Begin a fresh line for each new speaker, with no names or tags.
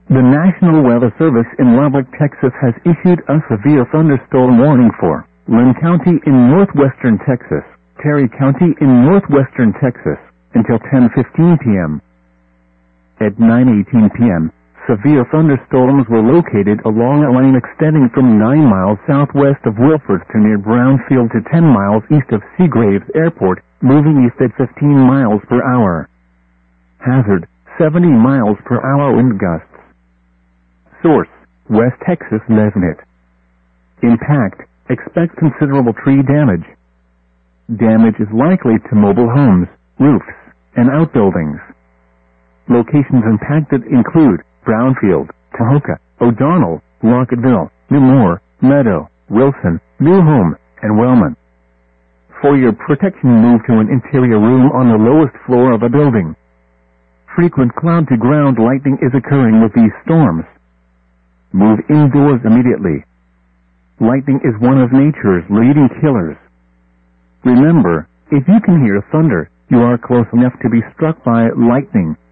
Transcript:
The National Weather Service in Lubbock, Texas has issued a severe thunderstorm warning for Lynn County in northwestern Texas, Terry County in northwestern Texas, until 10:15 p.m. At 9:18 p.m., severe thunderstorms were located along a line extending from 9 miles southwest of Wilford to near Brownfield to 10 miles east of Seagraves Airport, moving east at 15 miles per hour. Hazard, 70 miles per hour wind gusts. Source, West Texas Mesnet. Impact, expect considerable tree damage. Damage is likely to mobile homes, roofs, and outbuildings. Locations impacted include Brownfield, Tahoka, O'Donnell, Lockettville, New Moore, Meadow, Wilson, New Home, and Wellman. For your protection, move to an interior room on the lowest floor of a building. Frequent cloud-to-ground lightning is occurring with these storms. Move indoors immediately. Lightning is one of nature's leading killers. Remember, if you can hear thunder, you are close enough to be struck by lightning.